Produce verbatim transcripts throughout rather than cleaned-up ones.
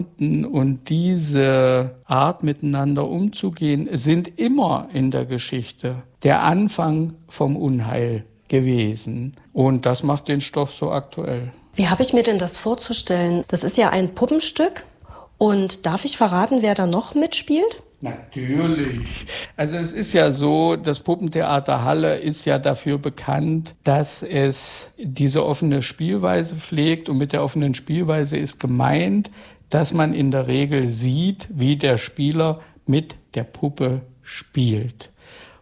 Und diese Art, miteinander umzugehen, sind immer in der Geschichte der Anfang vom Unheil gewesen. Und das macht den Stoff so aktuell. Wie habe ich mir denn das vorzustellen? Das ist ja ein Puppenstück. Und darf ich verraten, wer da noch mitspielt? Natürlich. Also es ist ja so, das Puppentheater Halle ist ja dafür bekannt, dass es diese offene Spielweise pflegt. Und mit der offenen Spielweise ist gemeint, dass man in der Regel sieht, wie der Spieler mit der Puppe spielt.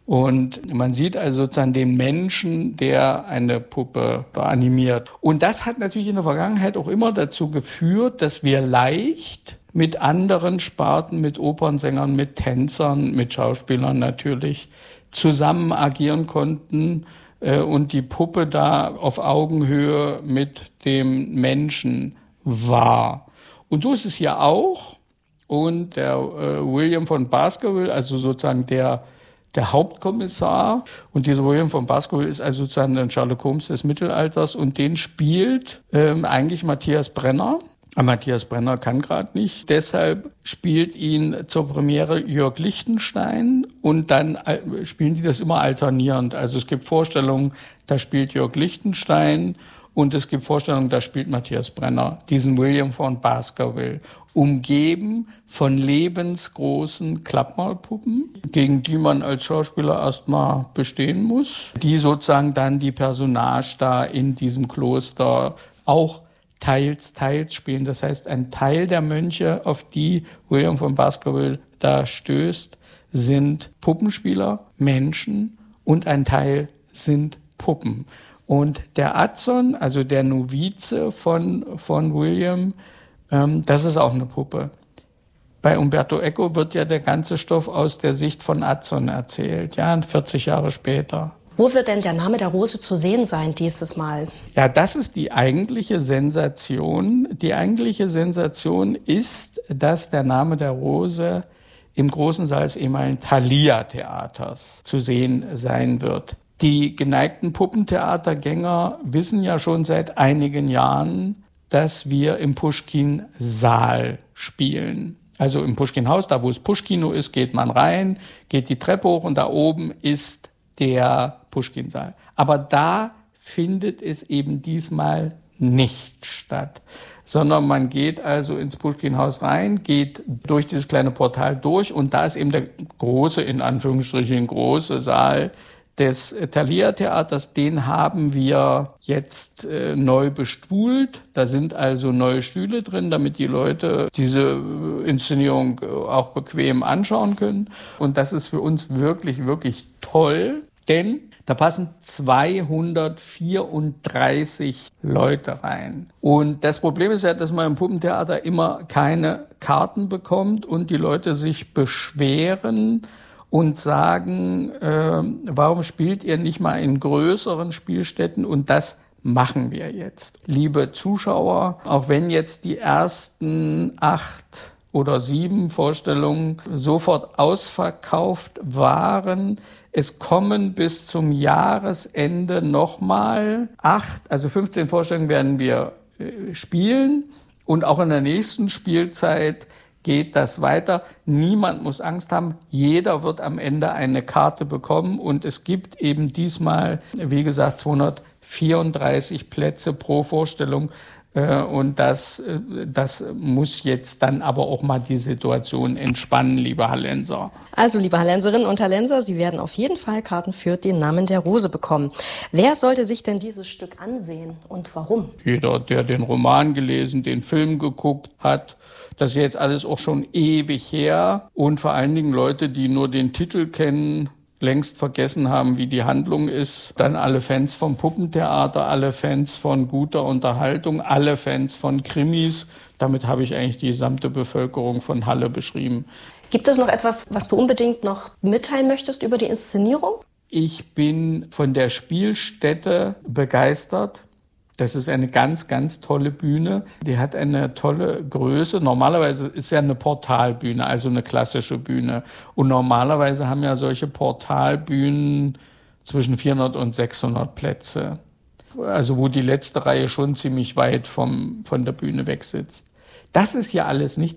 Und man sieht also sozusagen den Menschen, der eine Puppe animiert. Und das hat natürlich in der Vergangenheit auch immer dazu geführt, dass wir leicht mit anderen Sparten, mit Opernsängern, mit Tänzern, mit Schauspielern natürlich zusammen agieren konnten äh, und die Puppe da auf Augenhöhe mit dem Menschen war. Und so ist es hier auch. Und der äh, William von Baskerville, also sozusagen der der Hauptkommissar, und dieser William von Baskerville ist also sozusagen der Sherlock Holmes des Mittelalters, und den spielt ähm, eigentlich Matthias Brenner. Aber Matthias Brenner kann gerade nicht. Deshalb spielt ihn zur Premiere Jörg Lichtenstein, und dann spielen die das immer alternierend. Also es gibt Vorstellungen, da spielt Jörg Lichtenstein, und es gibt Vorstellungen, da spielt Matthias Brenner, diesen William von Baskerville, umgeben von lebensgroßen Klappmalpuppen, gegen die man als Schauspieler erstmal bestehen muss, die sozusagen dann die Personage da in diesem Kloster auch teils, teils spielen. Das heißt, ein Teil der Mönche, auf die William von Baskerville da stößt, sind Puppenspieler, Menschen, und ein Teil sind Puppen. Und der Adson, also der Novize von, von William, ähm, das ist auch eine Puppe. Bei Umberto Eco wird ja der ganze Stoff aus der Sicht von Adson erzählt, ja, vierzig Jahre später. Wo wird denn der Name der Rose zu sehen sein dieses Mal? Ja, das ist die eigentliche Sensation. Die eigentliche Sensation ist, dass der Name der Rose im großen Saal des ehemaligen Thalia-Theaters zu sehen sein wird. Die geneigten Puppentheatergänger wissen ja schon seit einigen Jahren, dass wir im Puschkin-Saal spielen. Also im Puschkin-Haus, da wo es Puschkino ist, geht man rein, geht die Treppe hoch, und da oben ist der Puschkin-Saal. Aber da findet es eben diesmal nicht statt, sondern man geht also ins Puschkin-Haus rein, geht durch dieses kleine Portal durch, und da ist eben der große, in Anführungsstrichen große Saal des Thalia-Theaters. Den haben wir jetzt äh, neu bestuhlt. Da sind also neue Stühle drin, damit die Leute diese Inszenierung auch bequem anschauen können. Und das ist für uns wirklich, wirklich toll, denn da passen zweihundertvierunddreißig Leute rein. Und das Problem ist ja, dass man im Puppentheater immer keine Karten bekommt und die Leute sich beschweren und sagen, äh, warum spielt ihr nicht mal in größeren Spielstätten? Und das machen wir jetzt. Liebe Zuschauer, auch wenn jetzt die ersten acht oder sieben Vorstellungen sofort ausverkauft waren, es kommen bis zum Jahresende nochmal acht, also fünfzehn Vorstellungen werden wir äh, spielen, und auch in der nächsten Spielzeit geht das weiter. Niemand muss Angst haben. Jeder wird am Ende eine Karte bekommen, und es gibt eben diesmal, wie gesagt, zweihundertvierunddreißig Plätze pro Vorstellung. Und das, das muss jetzt dann aber auch mal die Situation entspannen, liebe Hallenser. Also, liebe Hallenserinnen und Hallenser, Sie werden auf jeden Fall Karten für den Namen der Rose bekommen. Wer sollte sich denn dieses Stück ansehen und warum? Jeder, der den Roman gelesen, den Film geguckt hat. Das ist jetzt alles auch schon ewig her. Und vor allen Dingen Leute, die nur den Titel kennen, längst vergessen haben, wie die Handlung ist. Dann alle Fans vom Puppentheater, alle Fans von guter Unterhaltung, alle Fans von Krimis. Damit habe ich eigentlich die gesamte Bevölkerung von Halle beschrieben. Gibt es noch etwas, was du unbedingt noch mitteilen möchtest über die Inszenierung? Ich bin von der Spielstätte begeistert. Das ist eine ganz, ganz tolle Bühne. Die hat eine tolle Größe. Normalerweise ist ja eine Portalbühne, also eine klassische Bühne. Und normalerweise haben ja solche Portalbühnen zwischen vierhundert und sechshundert Plätze. Also wo die letzte Reihe schon ziemlich weit vom, von der Bühne weg sitzt. Das ist ja alles nicht.